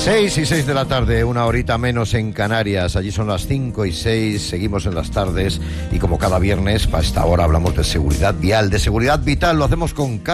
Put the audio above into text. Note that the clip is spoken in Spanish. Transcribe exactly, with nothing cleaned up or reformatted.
Seis y seis de la tarde, una horita menos en Canarias. Allí son las cinco y seis, seguimos en las tardes y como cada viernes, para esta hora hablamos de seguridad vial, de seguridad vital. Lo hacemos con